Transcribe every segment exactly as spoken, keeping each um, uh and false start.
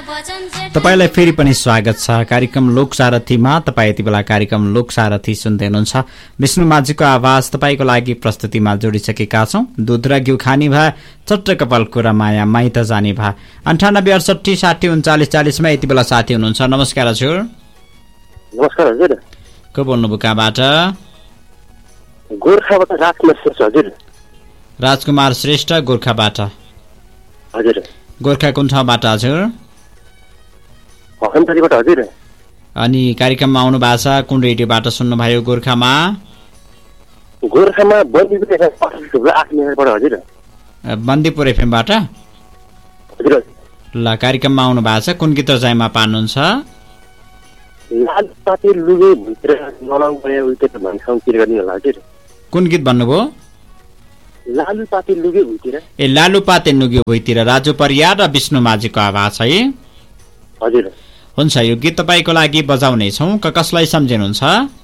तपाईलाई फेरि पनि स्वागत छ कार्यक्रम लोकसारथीमा। तपाईँ यति बेला कार्यक्रम लोकसारथी सुन्दै हुनुहुन्छ। विष्णु माझीको आवाज तपाईँको लागि प्रस्तुतिमा जोडिसकेका छौं। दुध र घिउ खाने भए चट्ट कपालको र माया माइत जाने भए अन्ठानब्बे अडसठी साठी उन्चालिस चालिसमा यति बेला साथी हुनुहुन्छ। नमस्कार हजुर। नमस्कार हजुर। को बोल्नुभयो कहाँबाट? गोर्खाबाट राजकुमार श्रेष्ठ हजुर। राजकुमार श्रेष्ठ गोर्खाबाट हजुर। गोर्खा कुन ठाउँबाट हजुर? हजुर। अनि कार्यक्रममा आउनु भएको छ कुन रेडियोबाट सुन्नुभयो? गोर्खामा गोर्खामा बन्दीपुर हजुर। बन्दीपुर एफएमबाट हजुर। ल कार्यक्रममा आउनु भएको छ कुन गीत रजाइमा पार्नुहुन्छ? लालुपाते लुगे भित्र नलाउ गए उल्टे त भन्छौं के गर्ने होला हजुर। कुन गीत भन्नुभयो? लालुपाते लुगे भुइँतिर। ए लालुपाते लुगे भुइँतिर राजु परियार र विष्णु माझीको आवाज है हजुर। हुन्छ यो गीत तपाईको लागि बजाउने छौं। क कसलाई सम्झिनुहुन्छ?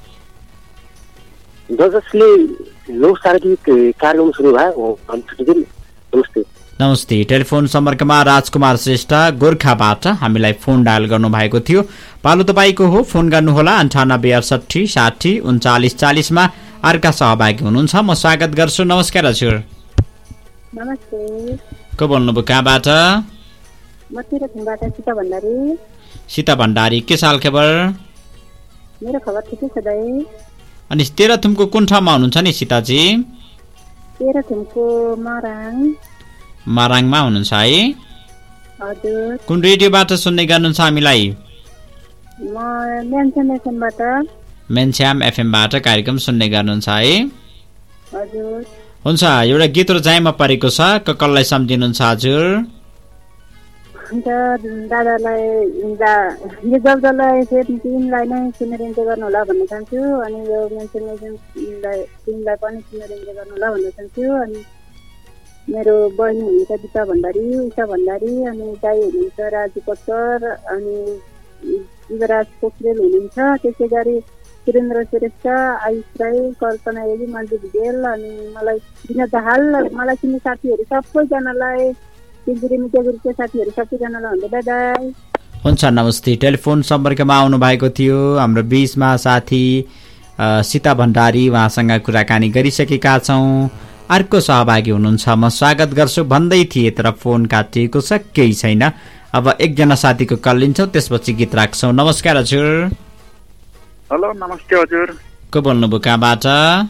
जसले लोकसारथी कार्यक्रम सुरु भयो नमस्ते। नमस्ते। टेलिफोन सम्पर्कमा राजकुमार श्रेष्ठ गोर्खाबाट हामीलाई फोन डायल गर्नु भएको थियो। पालो तपाईको हो। फोन गर्नुहोला अन्ठानब्बे अडसठी साठी उन्चालिस चालिसमा। अर्का सहभागी हुनुहुन्छ म स्वागत गर्छु। नमस्कार हजुर। नमस्ते। को बोल्नुभयो कहाँबाट? म तेह्रथुमबाट सीता भण्डारी। सीता भण्डारी के साल खबर? मेरो खबर ठिकै छ दाइ। अनि तेह्रथुमको कुन ठाउँमा हुनुहुन्छ नि सीताजी? तेह्रथुमको माराङ। माराङमा हुनुहुन्छ है? हजुर। कुन रेडियोबाट सुन्ने गर्नुहुन्छ हामीलाई? म मेन्सन एफएमबाट। मेन्स्याम एफएमबाट कार्यक्रम सुन्ने गर्नुहुन्छ है? हजुर। हुन्छ एउटा गीत रजाइमा परेको छ। क कसलाई सम्झिनुहुन्छ हजुर? अन्त दादालाई यो जबजलाई टिमलाई नै सुनेर इन्जोय गर्नु होला भन्न चाहन्छु। अनि यो मेन्सन टिमलाई पनि सुनेर इन्जोय गर्नु होला भन्न चाहन्छु। अनि मेरो बहिनी हुनुहुन्छ गीता भण्डारी, उषा भण्डारी, अनि दाई हुनुहुन्छ राजु पत्तर, अनि युवराज पोखरेल हुनुहुन्छ। त्यसै गरी सुरेन्द्र श्रेष्ठ, आयुष राई, कल्पना एली, मन्जु भिडेल, अनि मलाई विनोद दाहाल, मलाई चिन्ने साथीहरू सबैजनालाई, तिनजुरी मिडिया ग्रुपका साथीहरू सबैजनालाई हुन्छ दादा। हुन्छ नमस्ते। टेलिफोन सम्पर्कमा आउनु भएको थियो हाम्रो बीचमा साथी सीता भण्डारी। उहाँसँग कुराकानी गरिसकेका छौँ। अर्को सहभागी हुनुहुन्छ म स्वागत गर्छु भन्दै थिए तर फोन काटिएको छ केही छैन। अब एकजना साथीको कल लिन्छौँ त्यसपछि गीत राख्छौँ। नमस्कार हजुर। हेलो नमस्ते हजुर। को बोल्नुभयो कहाँबाट?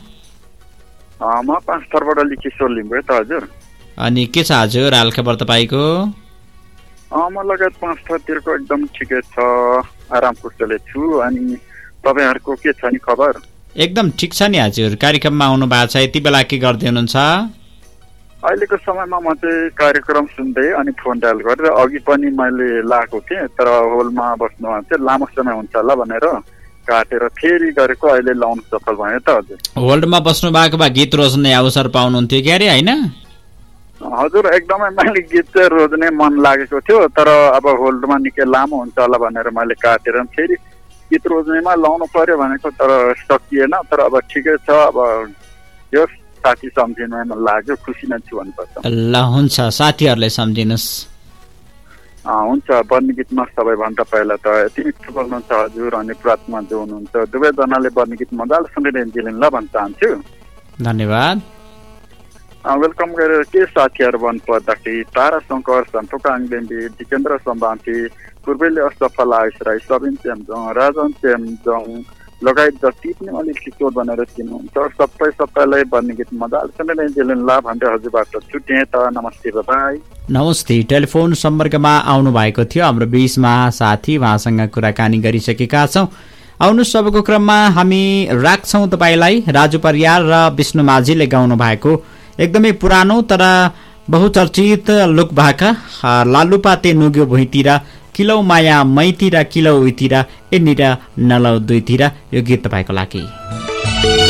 म पाँच थरबाट लिकिश्वर लिम्बू त हजुर। अनि के छ हजुर हाल खबर तपाईँको? म लगायत पाँच थरतिरको एकदम ठिकै छ, आराम कुशलै छु। अनि तपाईँहरूको के छ नि खबर? एकदम ठिक छ नि हजुर। कार्यक्रममा आउनु भएको छ यति बेला के गर्दै हुनुहुन्छ? अहिलेको समयमा म चाहिँ कार्यक्रम सुन्दै अनि फोन डायल गरेर अघि पनि मैले लाएको थिएँ तर होलमा बस्नुमा चाहिँ लामो समय हुन्छ होला भनेर काटेर फेरि गरेको अहिले लाउनु सफल भयो त हजुर। होल्डमा बस्नु भएको भए गीत रोज्ने अवसर पाउनुहुन्थ्यो क्यारे होइन? हजुर एकदमै मैले गीत चाहिँ रोज्ने मन लागेको थियो तर अब होल्डमा निकै लामो हुन्छ होला भनेर मैले काटेर फेरि गीत रोज्नेमा लाउनु पर्यो भनेको तर सकिएन। तर अब ठिकै छ। अब यो साथी सम्झिनुमा लाग्यो, खुसी नै छु भन्नुपर्छ। ल हुन्छ साथीहरूलाई सम्झिनुहोस्। हुन्छ। बर्नी गीतमा सबैभन्दा पहिला त यति मिठो बोल्नुहुन्छ हजुर अनि प्रातमा जो हुनुहुन्छ दुवैजनाले बर्नी गीत मजाले सुनेर जिलिन ल भन्न चाहन्छु। धन्यवाद। वेलकम गरेर के साथीहरू भन्नुपर्दाखेरि तारा शङ्कर, सन्तोका आङलेम्बी, जितेन्द्र सम्बान्ती, पूर्वेली असफल आयुष राई, सबिन चेम्जोङ, राजन चेम्जोङ लगायत जति पनि अलिक किशोर भनेर चिन्नुहुन्छ सबै सबैलाई बर्नी गीत मजाले सुनेर जिलिन ल भन्दै हजुरबाट छुट्टिएँ त। नमस्ते बाई। नमस्ते। टेलिफोन सम्पर्कमा आउनु भएको थियो हाम्रो बीचमा साथी। उहाँसँग कुराकानी गरिसकेका छौँ। आउनु सबको क्रममा हामी राख्छौँ तपाईँलाई राजु परियार र विष्णु माझीले गाउनु भएको एकदमै पुरानो तर बहुचर्चित लोकभाका लालुपाते नुग्यो भुइँतिर किलौ माया मैतिर किलौ उतिर एनिर नलौ दुईतिर यो गीत तपाईँको लागि।